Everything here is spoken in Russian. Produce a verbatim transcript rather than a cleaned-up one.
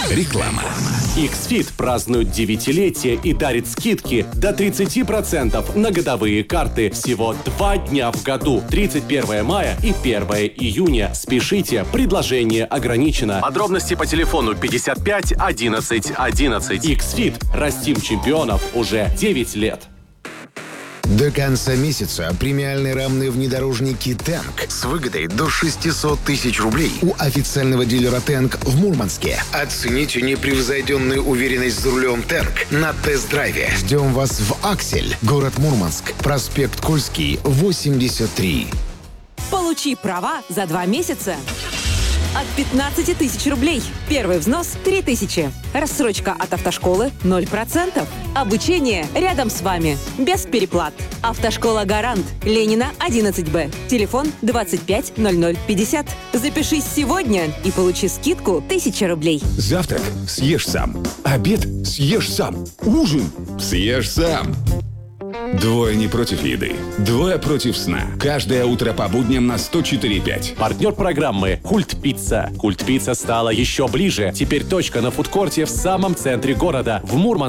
Реклама. X-Fit празднует девятилетие и дарит скидки до тридцать процентов на годовые карты. Всего два дня в году. тридцать первого мая и первого июня. Спешите, предложение ограничено. Подробности по телефону пятьдесят пять одиннадцать одиннадцать. X-Fit. Растим чемпионов уже девять лет. До конца месяца премиальные рамные внедорожники «Тэнк» с выгодой до шестьсот тысяч рублей у официального дилера «Тэнк» в Мурманске. Оцените непревзойденную уверенность за рулем «Тэнк» на тест-драйве. Ждем вас в «Аксель», город Мурманск, проспект Кольский, восемьдесят три. Получи права за два месяца от пятнадцати тысяч рублей. Первый взнос – три тысячи. Рассрочка от автошколы – ноль процентов. Обучение рядом с вами. Без переплат. Автошкола «Гарант». Ленина, одиннадцать Б. Телефон двадцать пять ноль ноль пятьдесят. Запишись сегодня и получи скидку тысяча рублей. Завтрак съешь сам. Обед съешь сам. Ужин съешь сам. Двое не против еды, двое против сна. Каждое утро по будням на сто четыре и пять. Партнер программы «Культ Пицца». «Культ Пицца» стала еще ближе. Теперь точка на фудкорте в самом центре города. В Мурманске.